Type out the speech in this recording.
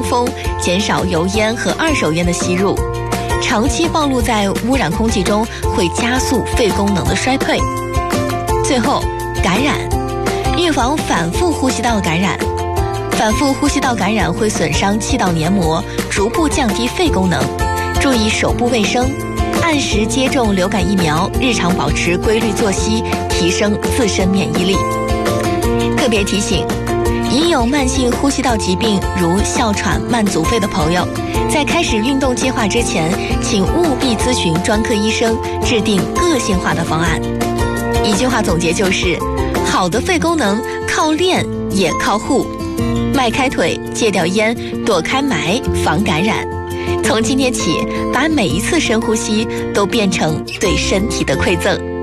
风，减少油烟和二手烟的吸入。长期暴露在污染空气中，会加速肺功能的衰退。最后，感染，预防反复呼吸道感染。反复呼吸道感染会损伤气道黏膜，逐步降低肺功能。注意手部卫生，按时接种流感疫苗，日常保持规律作息，提升自身免疫力。特别提醒，已有慢性呼吸道疾病如哮喘、慢阻肺的朋友，在开始运动计划之前，请务必咨询专科医生，制定个性化的方案。一句话总结就是：好的肺功能靠练也靠护。迈开腿，戒掉烟，躲开霾，防感染。从今天起，把每一次深呼吸都变成对身体的馈赠。